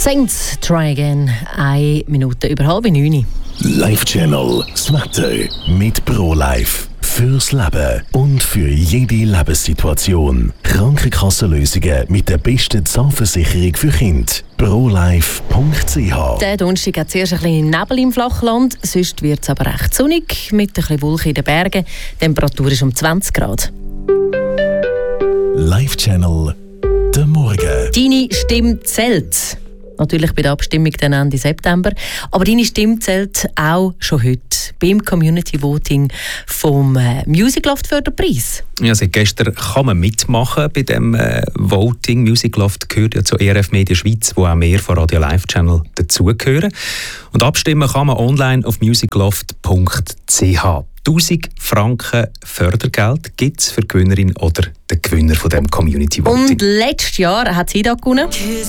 Saints Try Again, 1 Minute über 8:30. Live Channel, das Wetter mit ProLife. Fürs Leben und für jede Lebenssituation. Krankenkassenlösungen mit der besten Zahnversicherung für Kinder. ProLife.ch. Der Donnerstag hat zuerst ein bisschen Nebel im Flachland, sonst wird es aber recht sonnig, mit ein bisschen Wolken in den Bergen. Die Temperatur ist um 20 Grad. Live Channel, der Morgen. Deine Stimme zählt. Natürlich bei der Abstimmung dann Ende September. Aber deine Stimme zählt auch schon heute beim Community Voting vom Music Loft Förderpreis. Ja, seit gestern kann man mitmachen bei dem Voting. Music Loft gehört ja zu ERF Media Schweiz, wo auch mehr von Radio Live Channel dazugehören. Und abstimmen kann man online auf musicloft.ch. 1000 Franken Fördergeld gibt es für die Gewinnerin oder den Gewinner von dem Community Voting. Und letztes Jahr hat sie da gewonnen.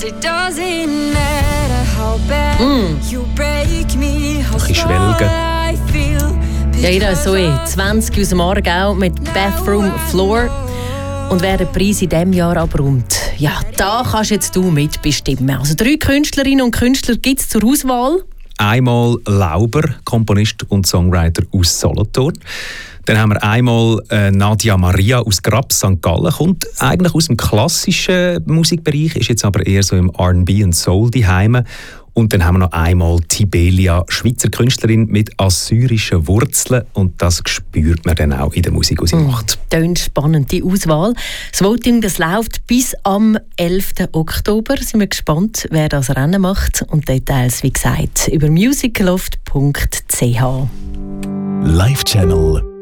Ein bisschen schwelgen. Ja, jeder so 20 aus dem Aargau mit Bathroom Floor. Und wer den Preis in diesem Jahr abräumt, ja, da kannst jetzt du mitbestimmen. Also 3 Künstlerinnen und Künstler gibt es zur Auswahl. Einmal Lauber, Komponist und Songwriter aus Solothurn. Dann haben wir einmal Nadia Maria aus Grabs, St. Gallen. Kommt eigentlich aus dem klassischen Musikbereich, ist jetzt aber eher so im R&B und Soul daheim. Und dann haben wir noch einmal Tibelia, Schweizer Künstlerin mit assyrischen Wurzeln. Und das spürt man dann auch in der Musik, die sie macht. Tönt spannend, die Auswahl. Das Voting das läuft bis am 11. Oktober. Sind wir gespannt, wer das Rennen macht. Und Details, wie gesagt, über musicloft.ch. Live Channel